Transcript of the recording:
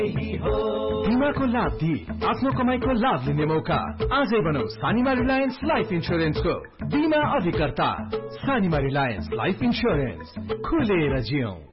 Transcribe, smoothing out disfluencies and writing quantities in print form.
बीमाको लाभ दिई आफ्नो कमाईको लाभ लिने मौका आजै बनाऊ सानीमा रिलायन्स लाइफ इन्स्योरेन्सको बीमा अधिकर्ता सानीमा रिलायन्स लाइफ इन्स्योरेन्स खुलेर जियौं